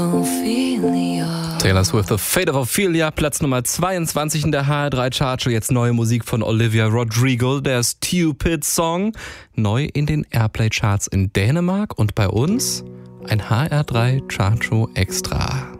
Taylor Swift, The Fate of Ophelia, Platz Nummer 22 in der HR3-Chartshow. Jetzt neue Musik von Olivia Rodrigo, der Stupid Song. Neu in den Airplay-Charts in Dänemark und bei uns ein HR3-Chartshow Extra.